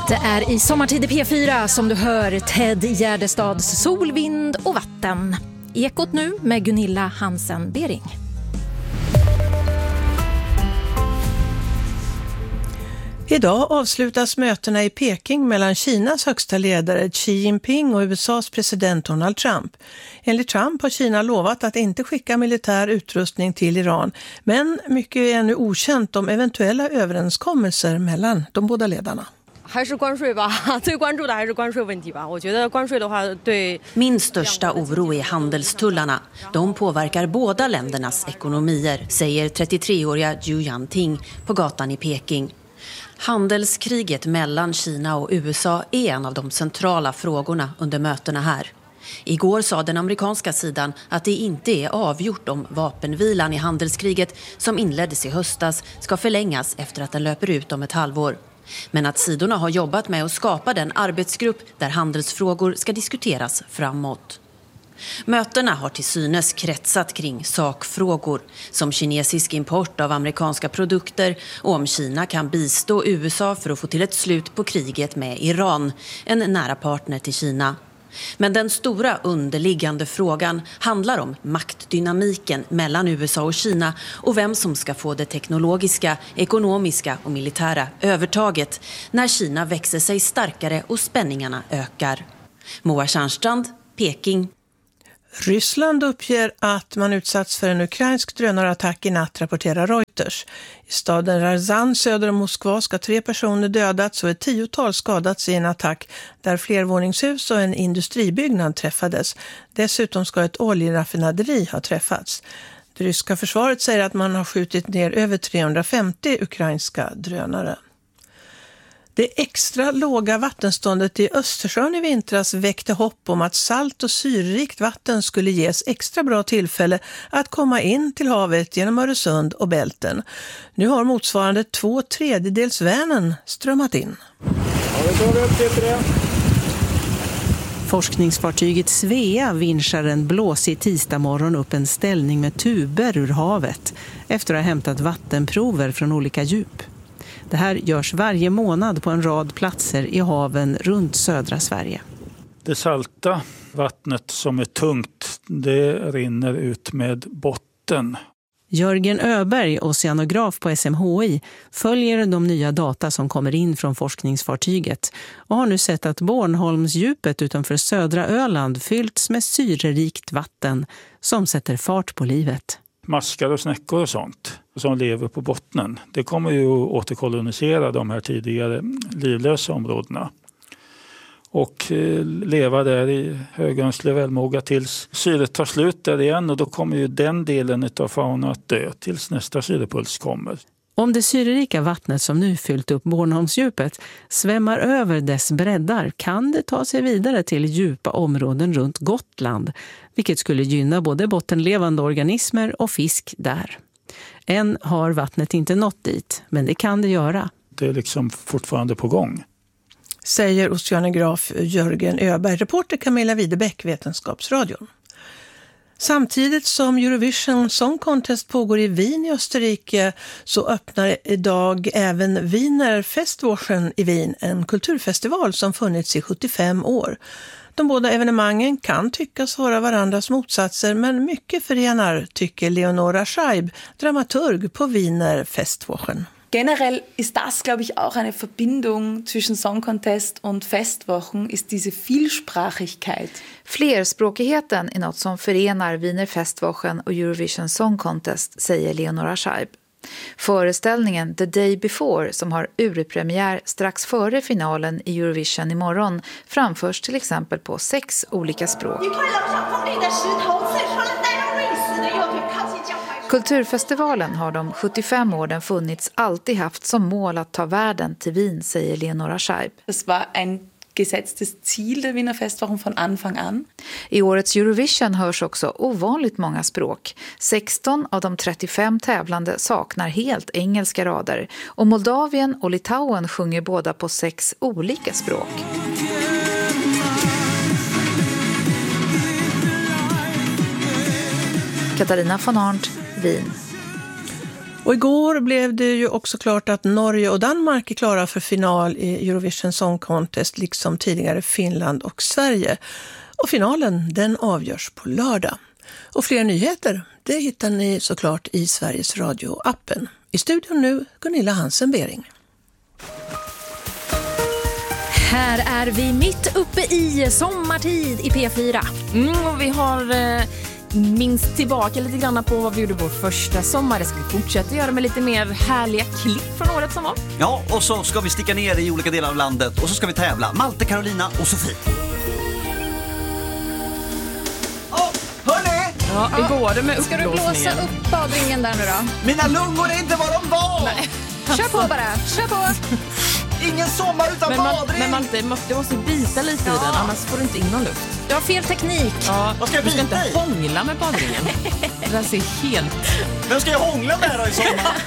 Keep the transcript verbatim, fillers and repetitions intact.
Det är i Sommartid i P fyra som du hör Ted Gärdestads Sol, vind och vatten. Ekot nu med Gunilla Hansen-Bering. Idag avslutas mötena i Peking mellan Kinas högsta ledare Xi Jinping och U S A:s president Donald Trump. Enligt Trump har Kina lovat att inte skicka militär utrustning till Iran, men mycket är ännu okänt om eventuella överenskommelser mellan de båda ledarna. Min största oro är handelstullarna. De påverkar båda ländernas ekonomier, säger trettiotre-åriga Zhu Yanting på gatan i Peking. Handelskriget mellan Kina och U S A är en av de centrala frågorna under mötena här. Igår sa den amerikanska sidan att det inte är avgjort om vapenvilan i handelskriget som inleddes i höstas ska förlängas efter att den löper ut om ett halvår. Men att sidorna har jobbat med att skapa den arbetsgrupp där handelsfrågor ska diskuteras framåt. Mötena har till synes kretsat kring sakfrågor som kinesisk import av amerikanska produkter och om Kina kan bistå U S A för att få till ett slut på kriget med Iran, en nära partner till Kina. Men den stora underliggande frågan handlar om maktdynamiken mellan U S A och Kina och vem som ska få det teknologiska, ekonomiska och militära övertaget när Kina växer sig starkare och spänningarna ökar. Moa Tjärnstrand, Peking. Ryssland uppger att man utsatts för en ukrainsk drönarattack i natt, rapporterar Reuters. I staden Ryazan söder om Moskva ska tre personer dödats och ett tiotal skadats i en attack där flervåningshus och en industribyggnad träffades. Dessutom ska ett oljeraffinaderi ha träffats. Det ryska försvaret säger att man har skjutit ner över trehundrafemtio ukrainska drönare. Det extra låga vattenståndet i Östersjön i vintras väckte hopp om att salt- och syrrikt vatten skulle ges extra bra tillfälle att komma in till havet genom Öresund och Bälten. Nu har motsvarande två tredjedels Vänern strömmat in. Forskningsfartyget Svea vinschar en blåsig tisdag morgon upp en ställning med tuber ur havet efter att ha hämtat vattenprover från olika djup. Det här görs varje månad på en rad platser i haven runt södra Sverige. Det salta vattnet som är tungt, det rinner ut med botten. Jörgen Öberg, oceanograf på S M H I, följer de nya data som kommer in från forskningsfartyget och har nu sett att Bornholmsdjupet utanför södra Öland fyllts med syrerikt vatten som sätter fart på livet. Maskar och snäckor och sånt som lever på bottnen. Det kommer ju att återkolonisera de här tidigare livlösa områdena. Och eh, leva där i högönsklig välmåga tills syret tar slut där igen. Och då kommer ju den delen av fauna att dö tills nästa syrepuls kommer. Om det syrerika vattnet som nu fyllt upp Bornholmsdjupet svämmar över dess breddar kan det ta sig vidare till djupa områden runt Gotland, vilket skulle gynna både bottenlevande organismer och fisk där. Än har vattnet inte nått dit, men det kan det göra. Det är liksom fortfarande på gång. Säger oceanograf Jörgen Öberg, reporter Camilla Widebäck, Vetenskapsradion. Samtidigt som Eurovision Song Contest pågår i Wien i Österrike så öppnar idag även Wiener Festwochen i Wien, en kulturfestival som funnits i sjuttiofem år. De båda evenemangen kan tyckas vara varandras motsatser, men mycket förenar, tycker Leonora Scheib, dramaturg på Wiener Festwochen. Generell ist das, glaube ich, auch eine Verbindung zwischen Song Contest und Festwochen, ist diese Vielsprachigkeit. Flerspråkigheten är något som förenar Wiener Festwochen och Eurovision Song Contest, säger Leonora Scheib. Föreställningen The Day Before, som har urpremiär strax före finalen i Eurovision imorgon, framförs till exempel på sex olika språk. Kulturfestivalen har de sjuttiofem åren funnits alltid haft som mål att ta världen till Wien, säger Leonora Scheib. Det var en gesetztes Ziel der Wiener Festwochen von Anfang an. I årets Eurovision hörs också ovanligt många språk. sexton av de trettiofem tävlande saknar helt engelska rader och Moldavien och Litauen sjunger båda på sex olika språk. Katarina von Arndt, Wien. Och igår blev det ju också klart att Norge och Danmark är klara för final i Eurovision Song Contest, liksom tidigare Finland och Sverige. Och finalen, den avgörs på lördag. Och fler nyheter, det hittar ni såklart i Sveriges Radio-appen. I studion nu, Gunilla Hansen-Bering. Här är vi mitt uppe i sommartid i P fyra. Mm, och vi har eh, minst tillbaka lite grann på vad vi gjorde vår första sommar. Det ska vi fortsätta göra med lite mer härliga klipp från året som var. Ja, och så ska vi sticka ner i olika delar av landet och så ska vi tävla. Malte, Carolina och Sofie. Åh, hörni! Ja, hur går det med Ska du blåsa upp badringen där nu då? Mina lungor är inte vad de var! Nej. Kör på bara, kör på! Ingen sommar utan men, badring! Men Malte, du måste bita lite ja. i den, annars får du inte in någon luft. Du har fel teknik. Ja, vad ska jag du ska bita inte i? hångla med badringen. Den ser helt... Vem ska jag hångla med då i sommar?